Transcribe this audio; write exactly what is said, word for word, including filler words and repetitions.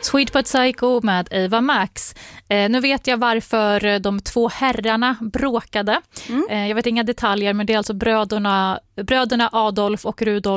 Sweet But Psycho med Ava Max. Eh, nu vet jag varför de två herrarna bråkade. Mm. Eh, jag vet inga detaljer, men det är alltså bröderna, bröderna Adolf och Rudolf